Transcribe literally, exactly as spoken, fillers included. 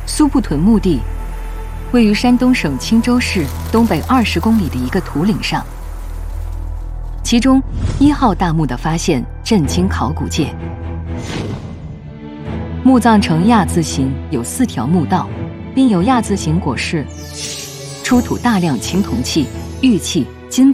苏埠屯墓地位于山东省青州市东北二十公里的一个土岭上，其中一号大墓的发现震惊考古界。墓葬呈亚字形，有四条墓道，并有亚字形椁室，出土大量青铜器、玉器、